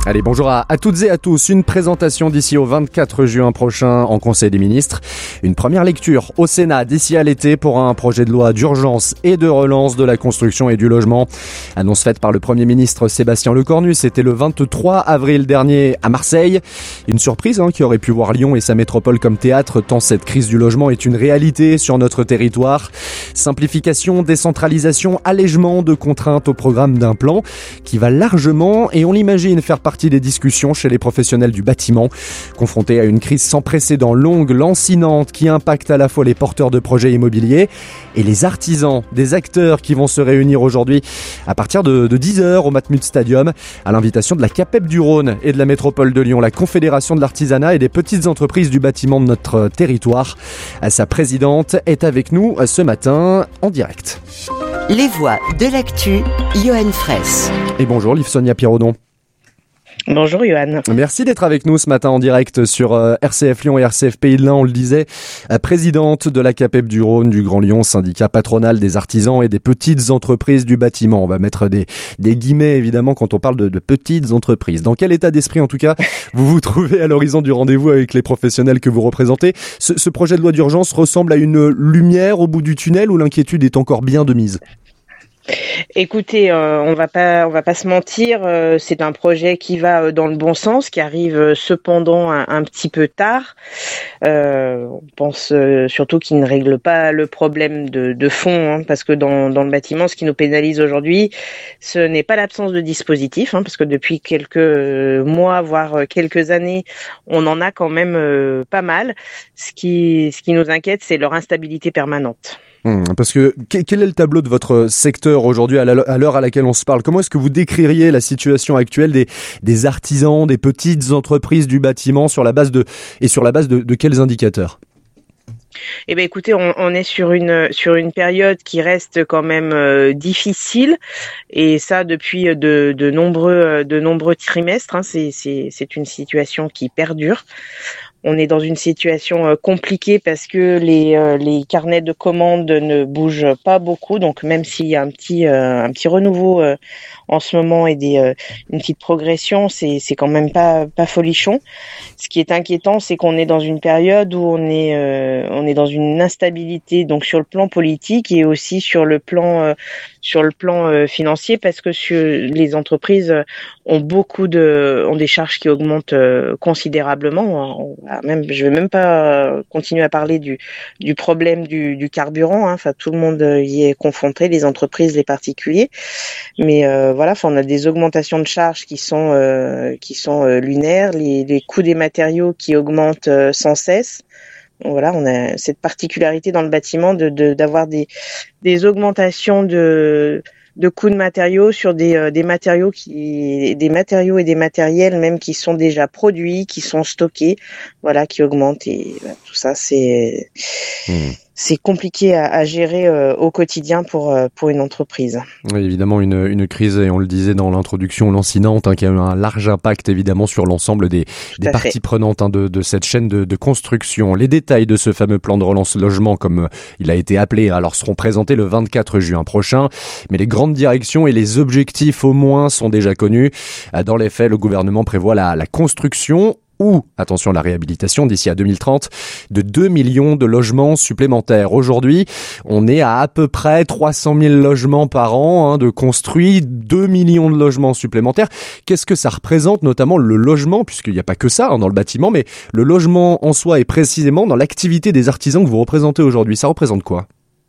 Allez, bonjour à toutes et à tous. Une présentation d'ici au 24 juin prochain en Conseil des ministres. Une première lecture au Sénat d'ici à l'été pour un projet de loi d'urgence et de relance de la construction et du logement. Annonce faite par le Premier ministre Sébastien Lecornu. C'était le 23 avril dernier à Marseille. Une surprise qui aurait pu voir Lyon et sa métropole comme théâtre tant cette crise du logement est une réalité sur notre territoire. Simplification, décentralisation, allègement de contraintes au programme d'un plan qui va largement, et on l'imagine, faire partie des discussions chez les professionnels du bâtiment. Confrontés à une crise sans précédent, longue, lancinante, qui impacte à la fois les porteurs de projets immobiliers et les artisans, des acteurs qui vont se réunir aujourd'hui à partir de 10h au Matmut Stadium, à l'invitation de la CAPEB du Rhône et de la métropole de Lyon, la Confédération de l'artisanat et des petites entreprises du bâtiment de notre territoire. Sa présidente est avec nous ce matin en direct. Les voix de l'actu, Yoann Fraisse. Et bonjour Livsonia Pirodon. Bonjour Yoann. Merci d'être avec nous ce matin en direct sur RCF Lyon et RCF Pays de l'Ain, on le disait, présidente de la CAPEB du Rhône, du Grand Lyon, syndicat patronal des artisans et des petites entreprises du bâtiment. On va mettre des guillemets évidemment quand on parle de petites entreprises. Dans quel état d'esprit en tout cas vous vous trouvez à l'horizon du rendez-vous avec les professionnels que vous représentez? Ce projet de loi d'urgence ressemble à une lumière au bout du tunnel ou l'inquiétude est encore bien de mise? Écoutez, on va pas se mentir, c'est un projet qui va dans le bon sens, qui arrive cependant un petit peu tard. On pense surtout qu'il ne règle pas le problème de fond, parce que dans le bâtiment, ce qui nous pénalise aujourd'hui, ce n'est pas l'absence de dispositifs, parce que depuis quelques mois, voire quelques années, on en a quand même pas mal. Ce qui nous inquiète, c'est leur instabilité permanente. Parce que quel est le tableau de votre secteur aujourd'hui à l'heure à laquelle on se parle? Comment est-ce que vous décririez la situation actuelle des artisans, des petites entreprises du bâtiment sur la base de quels indicateurs? Eh bien, écoutez, on est sur une période qui reste quand même difficile, et ça depuis de nombreux trimestres. C'est une situation qui perdure. On est dans une situation compliquée parce que les carnets de commandes ne bougent pas beaucoup. Donc même s'il y a un petit renouveau en ce moment et une petite progression, c'est quand même pas folichon. Ce qui est inquiétant, c'est qu'on est dans une période où on est dans une instabilité, donc sur le plan politique et aussi sur le plan financier, parce que les entreprises ont des charges qui augmentent considérablement. Je vais même pas continuer à parler du problème du carburant. Enfin, tout le monde y est confronté, les entreprises, les particuliers. Mais on a des augmentations de charges qui sont lunaires, les coûts des matériaux qui augmentent sans cesse. Voilà, on a cette particularité dans le bâtiment d'avoir des augmentations de coûts de matériaux sur des matériaux et des matériels même qui sont déjà produits, qui sont stockés, qui augmentent, et tout ça c'est compliqué à gérer au quotidien pour une entreprise. Oui, évidemment une crise, et on le disait dans l'introduction, lancinante, qui a eu un large impact évidemment sur l'ensemble des parties prenantes de cette chaîne de construction. Les détails de ce fameux plan de relance logement, comme il a été appelé, alors seront présentés le 24 juin prochain, mais les grandes directions et les objectifs au moins sont déjà connus. Dans les faits, le gouvernement prévoit la construction ou, attention, la réhabilitation d'ici à 2030 de 2 millions de logements supplémentaires. Aujourd'hui, on est à peu près 300 000 logements par an de construits, 2 millions de logements supplémentaires. Qu'est-ce que ça représente, notamment le logement, puisqu'il n'y a pas que ça dans le bâtiment, mais le logement en soi et précisément dans l'activité des artisans que vous représentez aujourd'hui, ça représente quoi?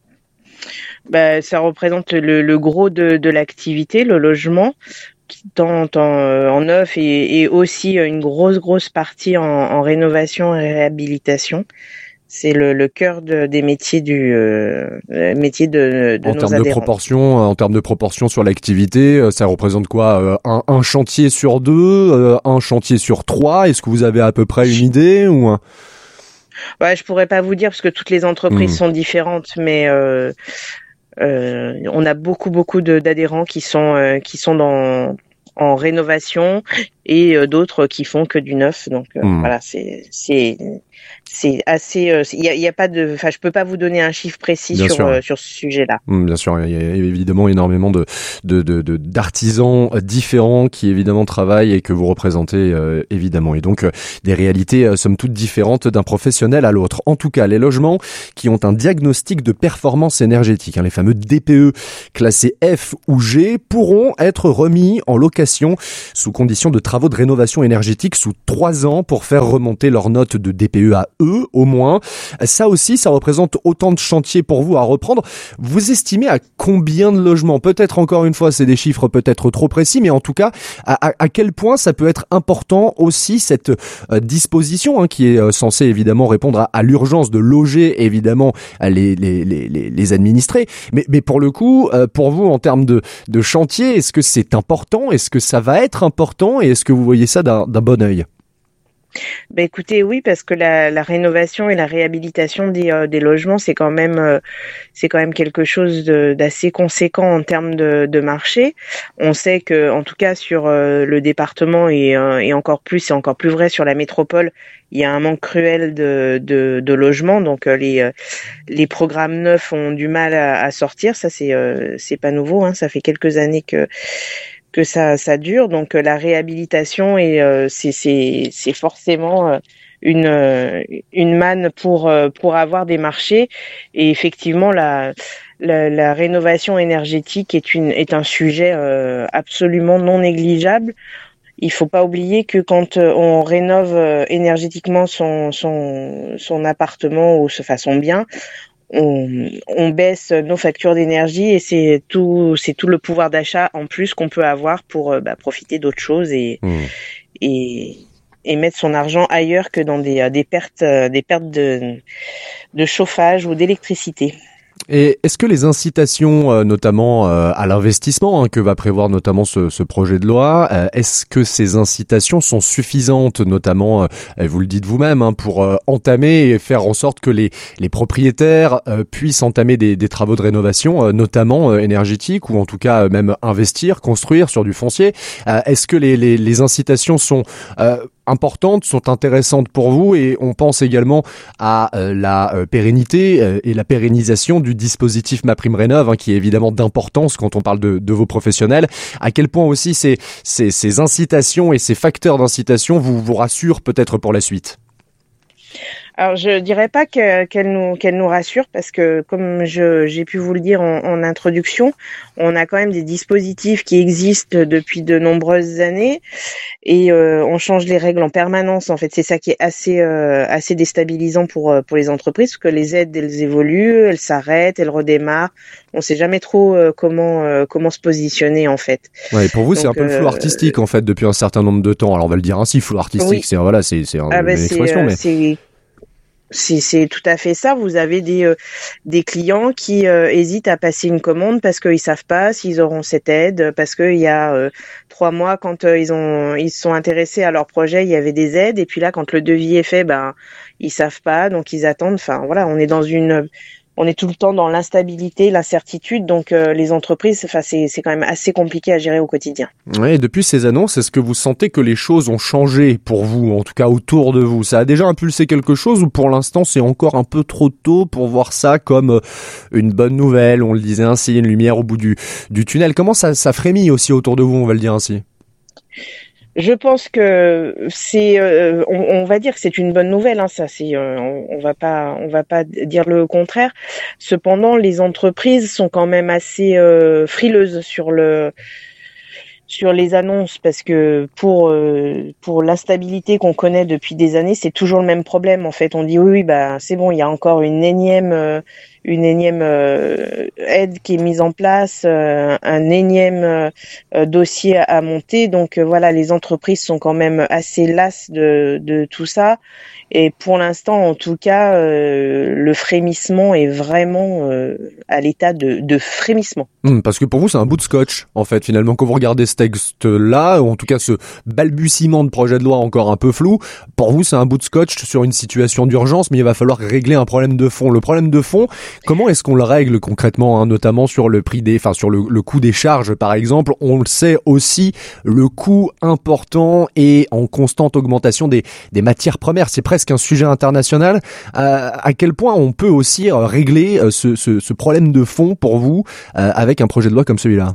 Ça représente le gros de l'activité, le logement, tant en neuf et aussi une grosse partie en rénovation et réhabilitation. C'est le cœur des métiers métier de nos adhérents. En termes de proportion sur l'activité, ça représente quoi? Un chantier sur 2, un chantier sur 3? Est-ce que vous avez à peu près une idée ou? Je pourrais pas vous dire parce que toutes les entreprises sont différentes, mais on a beaucoup d'adhérents qui sont en rénovation, et d'autres qui font que du neuf. Donc voilà, c'est assez. Il y a pas de. Enfin, je peux pas vous donner un chiffre précis sur ce sujet-là. Bien sûr, il y a évidemment énormément d'artisans différents qui évidemment travaillent et que vous représentez évidemment, et donc des réalités somme toute différentes d'un professionnel à l'autre. En tout cas, les logements qui ont un diagnostic de performance énergétique, les fameux DPE classés F ou G, pourront être remis en location sous condition de travaux de rénovation énergétique sous 3 ans pour faire remonter leur note de DPE à E au moins. Ça aussi, ça représente autant de chantiers pour vous à reprendre. Vous estimez à combien de logements? Peut-être encore une fois, c'est des chiffres peut-être trop précis, mais en tout cas, à quel point ça peut être important aussi cette disposition qui est censée évidemment répondre à l'urgence de loger évidemment les administrés. Mais pour le coup, pour vous en termes de chantier, est-ce que c'est important? Est-ce que ça va être important? Et est-ce que vous voyez ça d'un bon œil? Ben écoutez, oui, parce que la rénovation et la réhabilitation des logements, c'est quand même quelque chose d'assez conséquent en termes de marché. On sait que, en tout cas, sur le département et encore plus, c'est encore plus vrai sur la métropole, il y a un manque cruel de logements. Donc les programmes neufs ont du mal à sortir. Ça, c'est pas nouveau. Ça fait quelques années que ça dure. Donc la réhabilitation c'est forcément une manne pour avoir des marchés. Et effectivement la rénovation énergétique est un sujet absolument non négligeable. Il faut pas oublier que quand on rénove énergétiquement son appartement ou son bien, on baisse nos factures d'énergie et c'est tout le pouvoir d'achat en plus qu'on peut avoir pour profiter d'autres choses et mettre son argent ailleurs que dans des pertes de chauffage ou d'électricité. Et est-ce que les incitations, notamment à l'investissement, que va prévoir notamment ce projet de loi, est-ce que ces incitations sont suffisantes, notamment, vous le dites vous-même, pour entamer et faire en sorte que les propriétaires puissent entamer des travaux de rénovation, notamment énergétiques, ou en tout cas même investir, construire sur du foncier? Est-ce que les incitations sont importantes, sont intéressantes pour vous? Et on pense également à la pérennité et la pérennisation du dispositif MaPrimeRénov', qui est évidemment d'importance quand on parle de vos professionnels. À quel point aussi ces incitations et ces facteurs d'incitation vous rassurent peut-être pour la suite? Alors je dirais pas qu'elle nous rassure, parce que comme j'ai pu vous le dire en introduction, on a quand même des dispositifs qui existent depuis de nombreuses années et on change les règles en permanence. En fait, c'est ça qui est assez déstabilisant pour les entreprises, parce que les aides, elles évoluent, elles s'arrêtent, elles redémarrent. On sait jamais trop comment se positionner en fait. Ouais, et pour vous, c'est un peu le flou artistique en fait depuis un certain nombre de temps. Alors on va le dire ainsi, flou artistique, oui. C'est une expression, mais c'est tout à fait ça. Vous avez des clients qui hésitent à passer une commande parce qu'ils savent pas s'ils auront cette aide, parce qu'il y a 3 mois, quand ils se sont intéressés à leur projet, il y avait des aides, et puis là quand le devis est fait, ils savent pas, donc ils attendent. Enfin voilà, on est tout le temps dans l'instabilité, l'incertitude, donc les entreprises, c'est quand même assez compliqué à gérer au quotidien. Ouais, depuis ces annonces, est-ce que vous sentez que les choses ont changé pour vous, en tout cas autour de vous? Ça a déjà impulsé quelque chose, ou pour l'instant c'est encore un peu trop tôt pour voir ça comme une bonne nouvelle? On le disait ainsi, une lumière au bout du tunnel. Comment ça frémit aussi autour de vous, on va le dire ainsi? Je pense que on va dire que c'est une bonne nouvelle, ça on va pas dire le contraire. Cependant, les entreprises sont quand même assez frileuses sur les annonces, parce que pour l'instabilité qu'on connaît depuis des années, c'est toujours le même problème. En fait, on dit oui, c'est bon, il y a encore une énième aide qui est mise en place, un énième dossier à monter. Donc voilà, les entreprises sont quand même assez lasses de tout ça. Et pour l'instant, en tout cas, le frémissement est vraiment à l'état de frémissement. Parce que pour vous, c'est un bout de scotch, en fait, finalement, quand vous regardez ce texte-là, ou en tout cas ce balbutiement de projet de loi encore un peu flou, pour vous, c'est un bout de scotch sur une situation d'urgence, mais il va falloir régler un problème de fond. Le problème de fond, Comment est-ce qu'on le règle concrètement, hein, notamment sur le prix sur le coût des charges, par exemple? On le sait aussi, le coût important et en constante augmentation des matières premières. C'est presque un sujet international. À quel point on peut aussi régler ce problème de fond pour vous avec un projet de loi comme celui-là?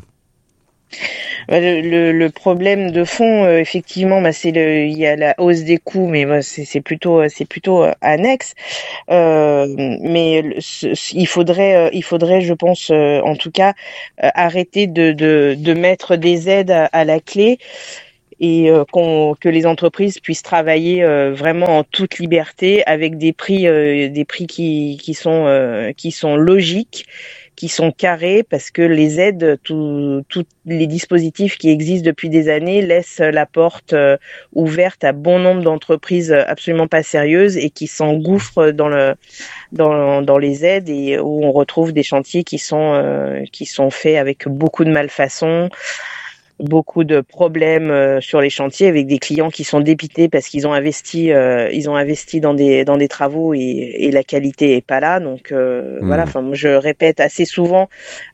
Le problème de fond, effectivement, il y a la hausse des coûts, mais c'est plutôt annexe. Mais il faudrait, je pense, en tout cas, arrêter de mettre des aides à la clé. Et que les entreprises puissent travailler vraiment en toute liberté avec des prix qui sont logiques, qui sont carrés, parce que les aides, tous les dispositifs qui existent depuis des années laissent la porte ouverte à bon nombre d'entreprises absolument pas sérieuses et qui s'engouffrent dans les aides, et où on retrouve des chantiers qui sont faits avec beaucoup de malfaçons, beaucoup de problèmes sur les chantiers, avec des clients qui sont dépités parce qu'ils ont investi dans des travaux et la qualité est pas là. Donc voilà, moi, je répète assez souvent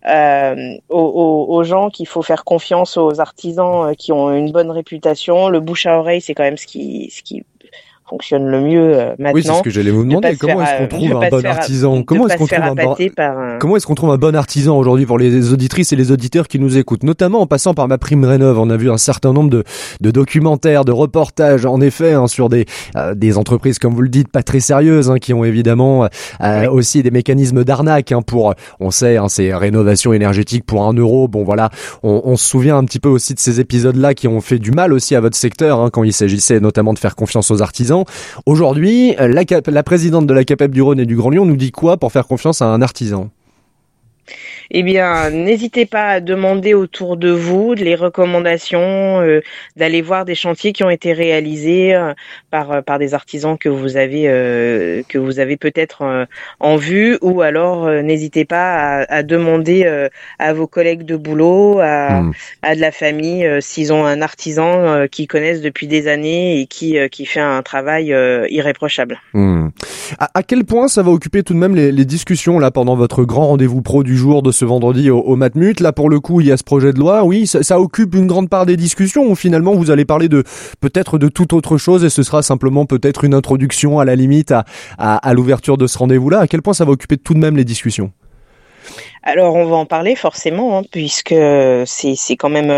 aux gens qu'il faut faire confiance aux artisans qui ont une bonne réputation. Le bouche à oreille, c'est quand même ce qui fonctionne le mieux maintenant. Oui, c'est ce que j'allais vous demander. Comment est-ce qu'on trouve un bon artisan? Comment est-ce qu'on trouve un bon artisan aujourd'hui pour les auditrices et les auditeurs qui nous écoutent, notamment en passant par MaPrimeRénov'? On a vu un certain nombre de documentaires, de reportages, en effet, hein, sur des entreprises, comme vous le dites, pas très sérieuses, hein, qui ont évidemment aussi des mécanismes d'arnaque, hein, pour, on sait, hein, ces rénovations énergétiques pour 1 euro. Bon, voilà, on se souvient un petit peu aussi de ces épisodes-là qui ont fait du mal aussi à votre secteur, hein, quand il s'agissait notamment de faire confiance aux artisans. Aujourd'hui, la présidente de la CAPEB du Rhône et du Grand Lyon nous dit quoi pour faire confiance à un artisan? Eh bien, n'hésitez pas à demander autour de vous les recommandations, d'aller voir des chantiers qui ont été réalisés par des artisans que vous avez peut-être en vue, ou alors n'hésitez pas à demander à vos collègues de boulot, à de la famille, s'ils ont un artisan qu'ils connaissent depuis des années et qui fait un travail irréprochable. À quel point ça va occuper tout de même les discussions là pendant votre grand rendez-vous pro du jour de ce vendredi au Matmut? Là, pour le coup, il y a ce projet de loi. Oui, ça occupe une grande part des discussions, ou finalement vous allez parler peut-être de toute autre chose et ce sera simplement peut-être une introduction à la limite à l'ouverture de ce rendez-vous-là. À quel point ça va occuper tout de même les discussions? Alors, on va en parler forcément, hein, puisque c'est quand même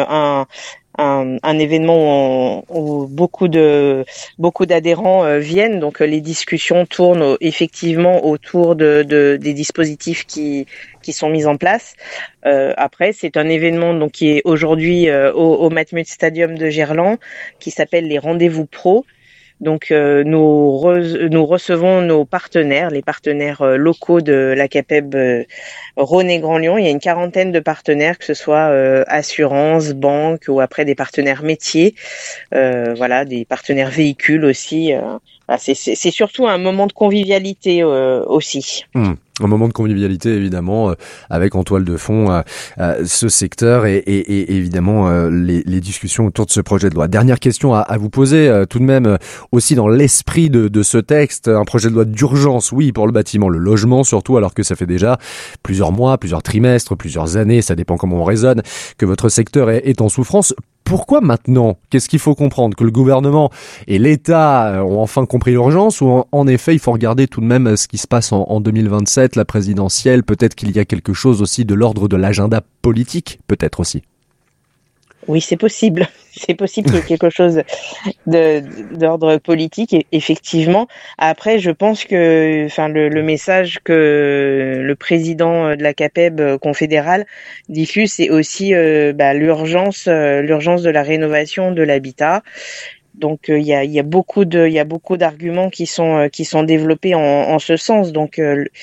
un événement où beaucoup d'adhérents viennent, donc les discussions tournent effectivement autour des dispositifs qui sont mis en place. Après, c'est un événement donc qui est aujourd'hui au Matmut Stadium de Gerland, qui s'appelle les Rendez-vous Pro. Donc nous recevons nos partenaires, les partenaires locaux de la CAPEB Rhône et Grand Lyon. Il y a une quarantaine de partenaires, que ce soit assurance, banque, ou après des partenaires métiers, des partenaires véhicules aussi. C'est surtout un moment de convivialité aussi. Un moment de convivialité, évidemment, avec en toile de fond ce secteur et évidemment les discussions autour de ce projet de loi. Dernière question à vous poser, tout de même, aussi dans l'esprit de ce texte, un projet de loi d'urgence, oui, pour le bâtiment, le logement surtout, alors que ça fait déjà plusieurs mois, plusieurs trimestres, plusieurs années, ça dépend comment on raisonne, que votre secteur est en souffrance. Pourquoi maintenant? Qu'est-ce qu'il faut comprendre? Que le gouvernement et l'État ont enfin compris l'urgence, ou en effet il faut regarder tout de même ce qui se passe en 2027, la présidentielle? Peut-être qu'il y a quelque chose aussi de l'ordre de l'agenda politique, peut-être aussi. Oui, c'est possible. C'est possible qu'il y ait quelque chose d'ordre politique, effectivement. Après, je pense que, le message que le président de la CAPEB confédérale diffuse, c'est aussi l'urgence de la rénovation de l'habitat. Donc il y a beaucoup d'arguments qui sont développés en ce sens. Donc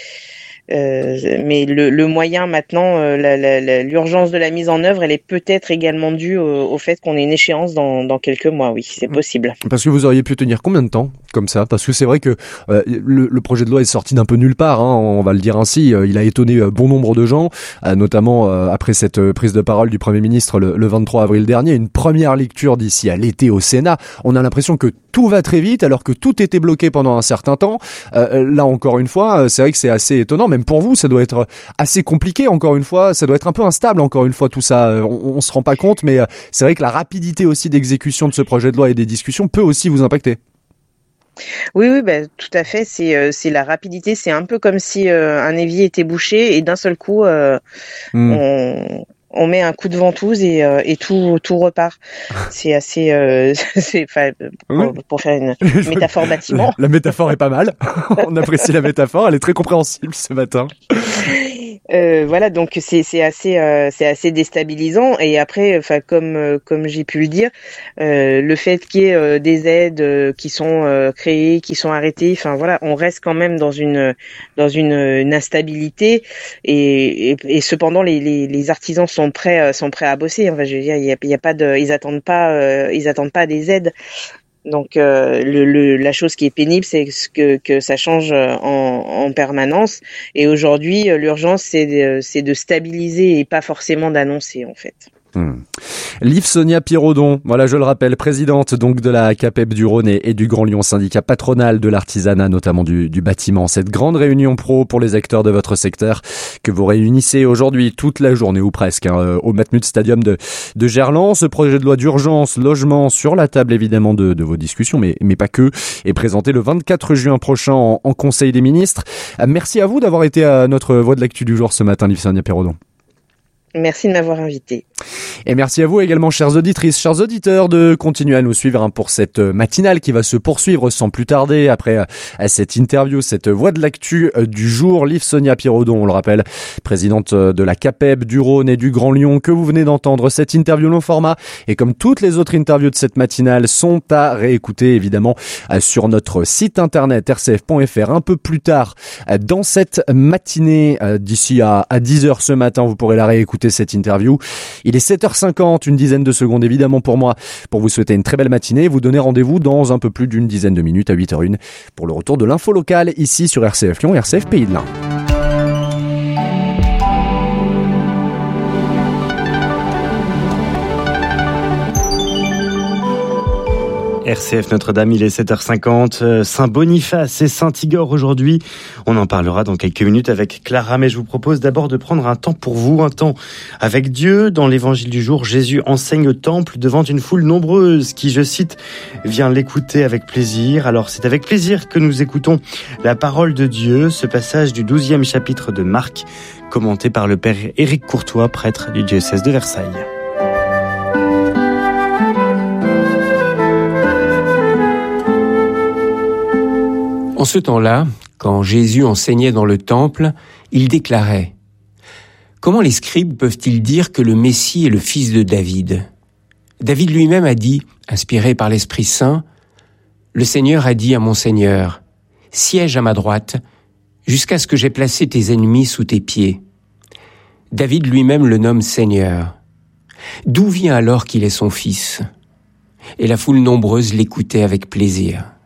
mais le moyen maintenant, l'urgence de la mise en œuvre, elle est peut-être également due au fait qu'on ait une échéance dans quelques mois. Oui, c'est possible. Parce que vous auriez pu tenir combien de temps comme ça? Parce que c'est vrai que le projet de loi est sorti d'un peu nulle part, hein, on va le dire ainsi. Il a étonné bon nombre de gens, notamment après cette prise de parole du Premier ministre le 23 avril dernier. Une première lecture d'ici à l'été au Sénat. On a l'impression que tout va très vite alors que tout était bloqué pendant un certain temps. Là encore une fois, c'est vrai que c'est assez étonnant. même pour vous, ça doit être assez compliqué encore une fois, ça doit être un peu instable encore une fois tout ça. On se rend pas compte, mais c'est vrai que la rapidité aussi d'exécution de ce projet de loi et des discussions peut aussi vous impacter. Oui, bah, tout à fait. C'est la rapidité. C'est un peu comme si un évier était bouché et d'un seul coup, on met un coup de ventouse et tout repart. C'est assez, pour faire une métaphore bâtiment. La métaphore est pas mal. On apprécie la métaphore. Elle est très compréhensible ce matin. Voilà, donc c'est assez déstabilisant. Et après, comme j'ai pu le dire, le fait qu'il y ait des aides qui sont créées, qui sont arrêtées, enfin voilà, on reste quand même dans une instabilité. Et cependant, les artisans sont prêts à bosser. Enfin, je veux dire, il y a pas de, ils attendent pas des aides. Donc la chose qui est pénible, c'est que ça change en permanence. Et aujourd'hui, l'urgence, c'est de stabiliser et pas forcément d'annoncer, en fait. Livsonia Pirodon, voilà, je le rappelle, présidente donc de la CAPEB du Rhône et du Grand Lyon, syndicat patronal de l'artisanat, notamment du bâtiment. Cette grande réunion pro pour les acteurs de votre secteur que vous réunissez aujourd'hui toute la journée ou presque au Matmut Stadium de Gerland. Ce projet de loi d'urgence logement sur la table évidemment de vos discussions, mais pas que, est présenté le 24 juin prochain en Conseil des ministres. Merci à vous d'avoir été à notre Voix de l'actu du jour ce matin, Livsonia Pirodon. Merci de m'avoir invité. Et merci à vous également, chères auditrices, chers auditeurs, de continuer à nous suivre pour cette matinale qui va se poursuivre sans plus tarder après cette interview, cette voix de l'actu du jour. Livsonia Pirodon, on le rappelle, présidente de la CAPEB du Rhône et du Grand Lyon, que vous venez d'entendre. Cette interview long format et comme toutes les autres interviews de cette matinale sont à réécouter évidemment sur notre site internet rcf.fr un peu plus tard dans cette matinée. D'ici à 10h ce matin, vous pourrez la réécouter cette interview. Il est 7h50, une dizaine de secondes évidemment pour moi, pour vous souhaiter une très belle matinée et vous donner rendez-vous dans un peu plus d'une dizaine de minutes à 8h01 pour le retour de l'info locale ici sur RCF Lyon, RCF Pays de l'Ain. RCF Notre-Dame, il est 7h50, Saint-Boniface et Saint-Igor aujourd'hui. On en parlera dans quelques minutes avec Clara, mais je vous propose d'abord de prendre un temps pour vous, un temps avec Dieu. Dans l'évangile du jour, Jésus enseigne au temple devant une foule nombreuse qui, je cite, vient l'écouter avec plaisir. Alors c'est avec plaisir que nous écoutons la parole de Dieu, ce passage du 12e chapitre de Marc, commenté par le père Éric Courtois, prêtre du diocèse de Versailles. En ce temps-là, quand Jésus enseignait dans le temple, il déclarait « Comment les scribes peuvent-ils dire que le Messie est le fils de David ? David lui-même a dit, inspiré par l'Esprit Saint, « Le Seigneur a dit à mon Seigneur, siège à ma droite, jusqu'à ce que j'aie placé tes ennemis sous tes pieds. » David lui-même le nomme Seigneur. D'où vient alors qu'il est son fils ? Et la foule nombreuse l'écoutait avec plaisir.